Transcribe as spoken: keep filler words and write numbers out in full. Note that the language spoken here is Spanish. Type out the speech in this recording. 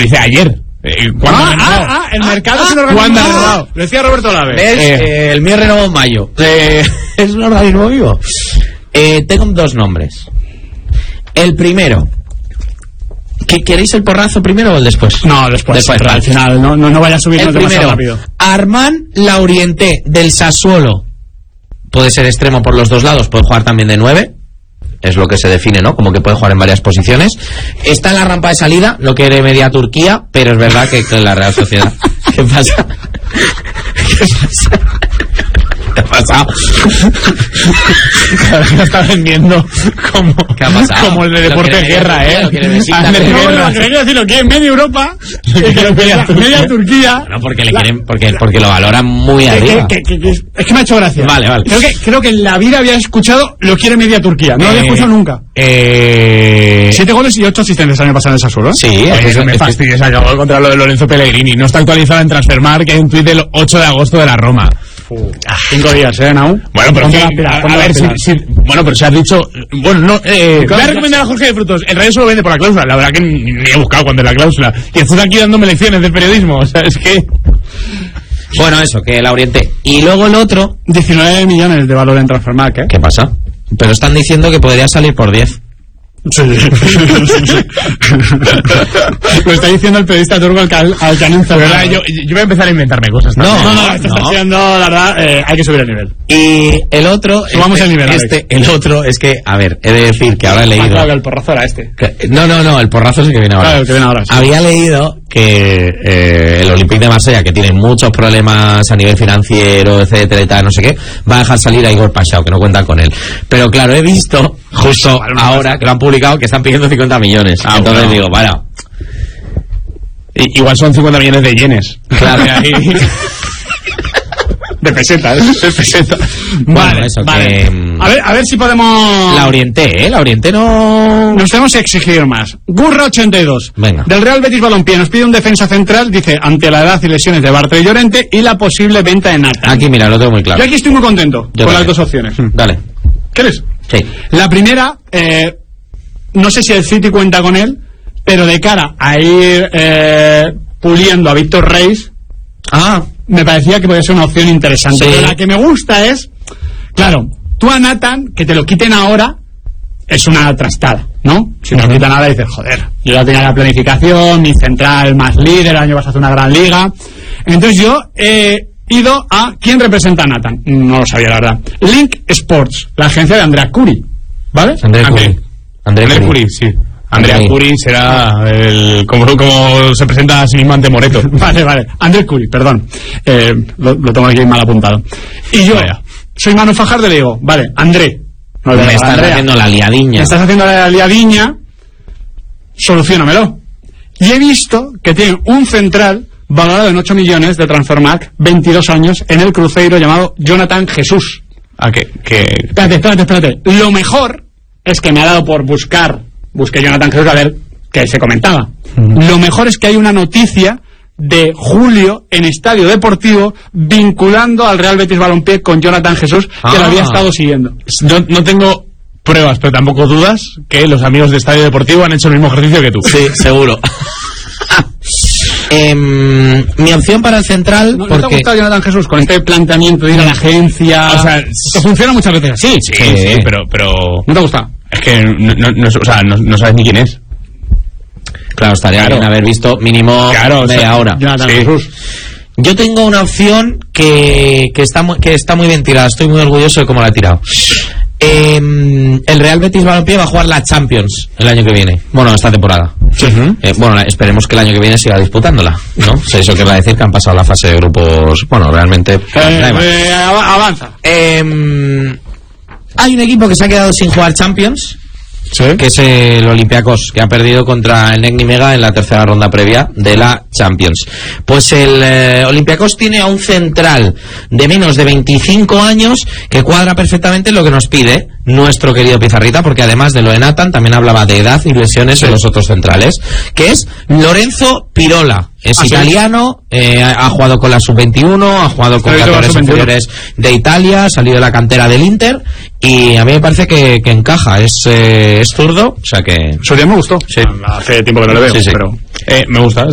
dice ayer. Eh, ah, ah, ah, el mercado ah, es un organismo. ¿Cuándo ha renovado? Lo decía Roberto Lave. ¿Ves? Eh. Eh, el mío renovó en mayo. Eh, es un organismo vivo. Eh, tengo dos nombres. El primero. ¿Queréis el porrazo primero o el después? No, después. Después, al final, no, no, no vaya a subirnos el demasiado primero, rápido. Armán Laurienté del Sassuolo. Puede ser extremo por los dos lados, puede jugar también de nueve. Es lo que se define, ¿no? Como que puede jugar en varias posiciones. Está en la rampa de salida, lo quiere media Turquía, pero es verdad que en la Real Sociedad. ¿Qué pasa? ¿Qué pasa? ¿Qué ha pasado? Me está vendiendo como, ¿Qué ha pasado? como el de deporte de guerra, ¿eh? No, bueno, quería decir lo que es media Europa, media, media Turquía. No, porque le quieren, porque, porque lo valoran muy Que, arriba. que, que, que, es que me ha hecho gracia. Vale, vale. Creo que, creo que en la vida había escuchado lo quiere media Turquía. No lo había Eh, escuchado nunca. Eh... Siete goles y ocho asistencias el año pasado en el Sassuolo, ¿eh? Sí, Oye, eso me fastidia, se acabó contra lo de Lorenzo Pellegrini. No está actualizado en Transfermarkt, que hay un tuit del ocho de agosto de la Roma. Uh, cinco días, ¿eh, Nau? Bueno, pero Ponte sí, la pila, a, ponte a la ver, si, pila. si, bueno, pero se ha dicho, bueno, no, eh, Claro, voy a recomendar a Jorge de Frutos, el Rayo solo vende por la cláusula, la verdad que ni, ni he buscado cuándo es la cláusula, y estás aquí dándome lecciones de periodismo, o sea, es que... Bueno, eso, que la orienté. Y luego el otro... diecinueve millones de valor en Transfermarkt, ¿eh? ¿Qué pasa? Pero están diciendo que podría salir por diez. Sí. Lo está diciendo el periodista turco al que, al que han encerrado. ¿Verdad? Yo, yo voy a empezar a inventarme cosas. No, también. No, no, esto no. está siendo, la verdad, eh, hay que subir el nivel. Y el otro... Subamos este, el nivel, Alex. este, el otro es que, a ver, he de decir que ahora he leído... Claro, que el porrazo era este. que- no, no, no, el porrazo es el que viene ahora. Claro, el que viene ahora, sí. Había leído que eh, el Olympique de Marsella, que tiene muchos problemas a nivel financiero, etcétera y tal, no sé qué, va a dejar salir a Igor Paixão, que no cuentan con él. Pero claro, he visto justo ahora que lo han publicado que están pidiendo cincuenta millones. Ah, Entonces bueno. digo, bueno, I- igual son cincuenta millones de yenes. claro. De pesetas, de pesetas. Bueno, Vale, eso vale. que, mm, A ver, a ver si podemos... La orienté, ¿eh? La orienté no... Nos tenemos que exigir más. Gurra ochenta y dos. Venga. Del Real Betis Balompié nos pide un defensa central, dice, ante la edad y lesiones de Bartra y Llorente y la posible venta de Nathan. Aquí, mira, lo tengo muy claro. Yo aquí estoy muy contento Yo con también. las dos opciones. Dale. ¿Quieres? Sí. La primera, eh, no sé si el City cuenta con él, pero de cara a ir eh, puliendo a Víctor Reis, Ah, me parecía que podía ser una opción interesante. Sí. Pero la que me gusta es, claro, tú a Nathan, que te lo quiten ahora, es una trastada, ¿no? Si te lo quitan ahora, dices, joder, yo ya tenía la planificación, mi central más líder, el año vas a hacer una gran liga. Entonces yo he ido a ¿quién representa a Nathan? No lo sabía, la verdad. Link Sports, la agencia de Andrea Curi, ¿vale? André André. Curi. André Andrea Curi. Curi, sí. Andrea Andrei. Curi será el, como, como se presenta a sí mismo ante Moreto. Vale, vale. Andrés Curi, perdón. Eh, lo, lo tengo aquí mal apuntado. Y yo, Vaya. soy Manu Fajardo, le digo, vale, André. No, de Me verdad, estás Andrea. haciendo la liadiña. Me estás haciendo la liadiña, soluciónamelo. Y he visto que tiene un central valorado en ocho millones de Transfermarkt, veintidós años, en el Cruzeiro, llamado Jonathan Jesús. Ah, que, que, Espérate, espérate, espérate. Lo mejor es que me ha dado por buscar, busqué Jonathan Jesús a ver qué se comentaba. Lo mejor es que hay una noticia de julio en Estadio Deportivo vinculando al Real Betis Balompié con Jonathan Jesús, que Ah. lo había estado siguiendo. no, no tengo pruebas, pero tampoco dudas que los amigos de Estadio Deportivo han hecho el mismo ejercicio que tú. Sí, seguro. Em, mi opción para el central, ¿No, ¿no te ha porque... gustado Jonathan Jesús con este planteamiento de ir a la agencia? O sea, que funciona muchas veces así. Sí, sí, pero, pero ¿No te gusta? es que no, no, no- o sea, no, no sabes ni quién es. Claro, estaría Claro. bien haber visto mínimo Claro, o media sea, hora. Jonathan Sí. Jesús. Yo tengo una opción que, que, está, muy- que está muy bien tirada. Estoy muy orgulloso de cómo la he tirado. Eh, el Real Betis Balompié va a jugar la Champions el año que viene. Bueno, esta temporada. Eh, bueno, esperemos que el año que viene siga disputándola, ¿no? O sea, eso querrá decir que han pasado la fase de grupos. Bueno, realmente. Eh, da igual. eh, av- avanza. Eh, hay un equipo que se ha quedado sin jugar Champions, Sí. que es el Olympiacos, que ha perdido contra el Negni Mega en la tercera ronda previa de la Champions. Pues el eh, Olympiacos tiene a un central de menos de veinticinco años que cuadra perfectamente lo que nos pide nuestro querido Pizarrita, porque además de lo de Nathan también hablaba de edad y lesiones de los otros centrales, que es Lorenzo Pirola. Es ¿Ah, sí? italiano, eh, ha ha jugado con la sub veintiuno, ha jugado con Pero categorías sub veintiuno. inferiores de Italia, ha salido de la cantera del Inter y a mí me parece que, que encaja. Es, eh, es zurdo, o sea que... Su día me gustó. Sí. Hace tiempo que no le veo, Sí, sí. pero... Eh, me gusta.